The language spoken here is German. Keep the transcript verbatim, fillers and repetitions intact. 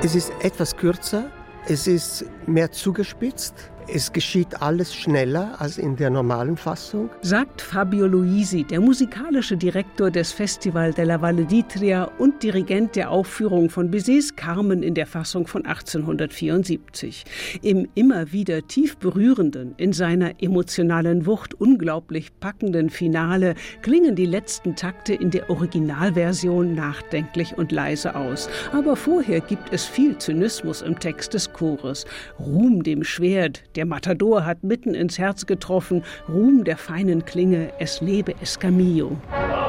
Es ist etwas kürzer, es ist mehr zugespitzt. Es geschieht alles schneller als in der normalen Fassung, sagt Fabio Luisi, der musikalische Direktor des Festival della Valle d'Itria und Dirigent der Aufführung von Bizets Carmen in der Fassung von achtzehnhundertvierundsiebzig. Im immer wieder tief berührenden, in seiner emotionalen Wucht unglaublich packenden Finale klingen die letzten Takte in der Originalversion nachdenklich und leise aus. Aber vorher gibt es viel Zynismus im Text des Chores. Ruhm dem Schwert, der Matador hat mitten ins Herz getroffen, Ruhm der feinen Klinge, es lebe Escamillo.